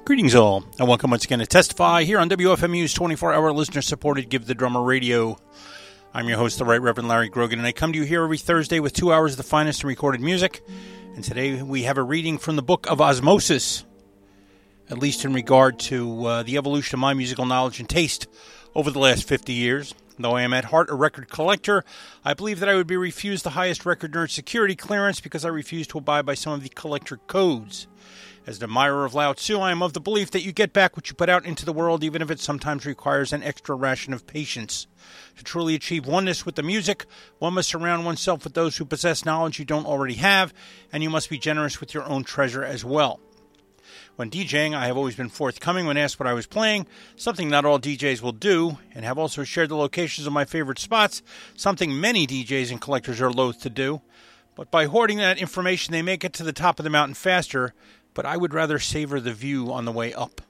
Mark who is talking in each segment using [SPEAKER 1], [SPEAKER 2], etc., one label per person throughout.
[SPEAKER 1] Greetings all, and welcome once again to Testify here on WFMU's 24-hour listener-supported Give the Drummer Radio. I'm your host, the Right Reverend Larry Grogan, and I come to you here every Thursday with 2 hours of the finest in recorded music. And today we have a reading from the Book of Osmosis, at least in regard to the evolution of my musical knowledge and taste over the last 50 years. Though I am at heart a record collector, I believe that I would be refused the highest record nerd security clearance because I refuse to abide by some of the collector codes. As an admirer of Lao Tzu, I am of the belief that you get back what you put out into the world, even if it sometimes requires an extra ration of patience. To truly achieve oneness with the music, one must surround oneself with those who possess knowledge you don't already have, and you must be generous with your own treasure as well. When DJing, I have always been forthcoming when asked what I was playing, something not all DJs will do, and have also shared the locations of my favorite spots, something many DJs and collectors are loath to do. But by hoarding that information, they may get to the top of the mountain faster, but I would rather savor the view on the way up.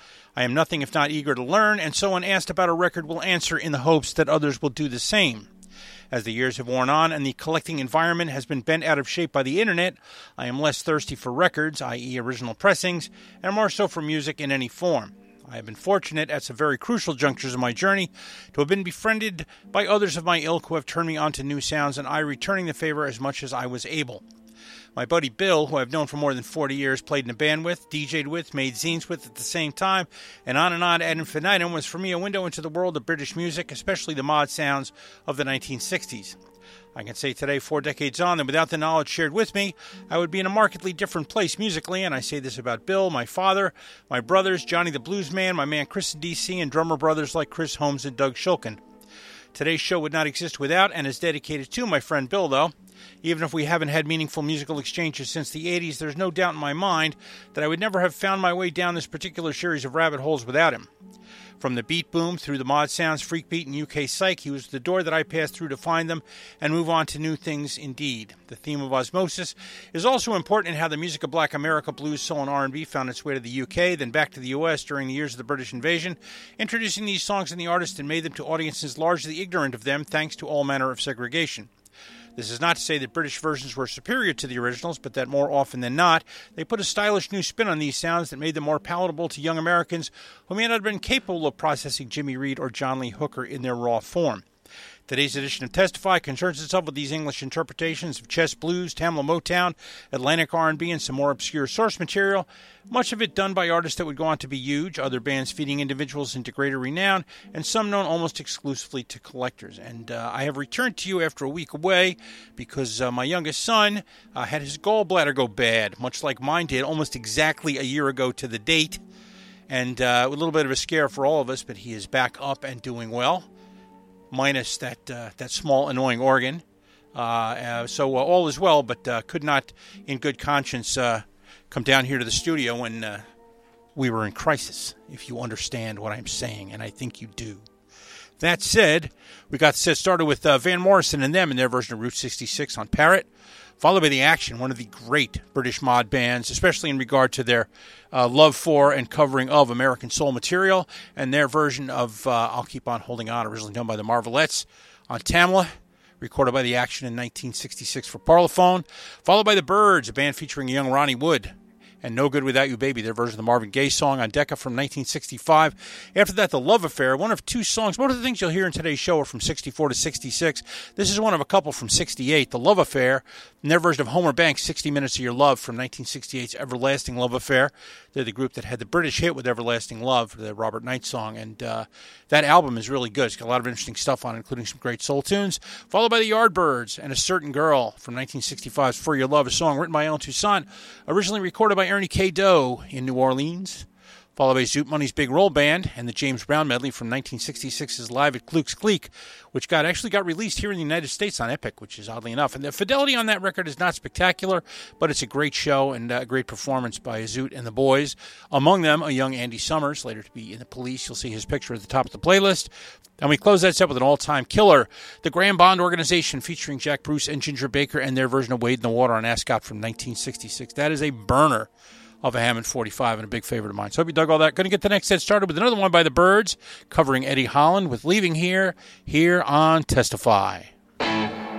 [SPEAKER 1] I am nothing if not eager to learn, and so when asked about a record will answer in the hopes that others will do the same. As the years have worn on and the collecting environment has been bent out of shape by the internet, I am less thirsty for records, i.e. original pressings, and more so for music in any form. I have been fortunate at some very crucial junctures of my journey to have been befriended by others of my ilk who have turned me on to new sounds, and I returning the favor as much as I was able. My buddy Bill, who I've known for more than 40 years, played in a band with, DJ'd with, made zines with at the same time, and on ad infinitum, was for me a window into the world of British music, especially the mod sounds of the 1960s. I can say today, 4 decades on, that without the knowledge shared with me, I would be in a markedly different place musically, and I say this about Bill, my father, my brothers, Johnny the Blues Man, my man Chris in D.C., and drummer brothers like Chris Holmes and Doug Shulkin. Today's show would not exist without and is dedicated to my friend Bill, though. Even if we haven't had meaningful musical exchanges since the 80s, there's no doubt in my mind that I would never have found my way down this particular series of rabbit holes without him. From the beat boom through the mod sounds, freak beat, and UK psych, he was the door that I passed through to find them and move on to new things indeed. The theme of Osmosis is also important in how the music of Black America, blues, soul, and R&B found its way to the UK, then back to the US during the years of the British invasion, introducing these songs and the artists and made them to audiences largely ignorant of them thanks to all manner of segregation. This is not to say that British versions were superior to the originals, but that more often than not, they put a stylish new spin on these sounds that made them more palatable to young Americans who may not have been capable of processing Jimmy Reed or John Lee Hooker in their raw form. Today's edition of Testify concerns itself with these English interpretations of chess blues, Tamla Motown, Atlantic R&B, and some more obscure source material, much of it done by artists that would go on to be huge, other bands feeding individuals into greater renown, and some known almost exclusively to collectors. And I have returned to you after a week away because my youngest son had his gallbladder go bad, much like mine did almost exactly a year ago to the date. And a little bit of a scare for all of us, but he is back up and doing well. Minus that small annoying organ. So all is well, but could not in good conscience come down here to the studio when we were in crisis, if you understand what I'm saying, and I think you do. That said, we got the set started with Van Morrison and them in their version of Route 66 on Parrot, followed by The Action, one of the great British mod bands, especially in regard to their love for and covering of American soul material, and their version of I'll Keep On Holding On, originally done by the Marvelettes on Tamla, recorded by The Action in 1966 for Parlophone, followed by The Byrds, a band featuring young Ronnie Wood, and No Good Without You Baby, their version of the Marvin Gaye song on Decca from 1965. After that, The Love Affair, one of 2 songs. Most of the things you'll hear in today's show are from 64 to 66. This is one of a couple from 68, The Love Affair, and their version of Homer Banks' 60 Minutes of Your Love from 1968's Everlasting Love Affair. They're the group that had the British hit with Everlasting Love, the Robert Knight song, and that album is really good. It's got a lot of interesting stuff on it, including some great soul tunes, followed by the Yardbirds and A Certain Girl from 1965's For Your Love, a song written by Alan Toussaint, originally recorded by Ernie K. Doe in New Orleans, followed by Zoot Money's Big Roll Band and the James Brown medley from 1966's Live at Kluk's Cleek, which actually got released here in the United States on Epic, which is oddly enough. And the fidelity on that record is not spectacular, but it's a great show and a great performance by Zoot and the boys. Among them, a young Andy Summers, later to be in the Police. You'll see his picture at the top of the playlist. And we close that set with an all-time killer, the Graham Bond Organization, featuring Jack Bruce and Ginger Baker and their version of Wade in the Water on Ascot from 1966. That is a burner of a Hammond 45 and a big favorite of mine. So hope you dug all that. Going to get the next set started with another one by the Byrds, covering Eddie Holland with Leaving Here on Testify.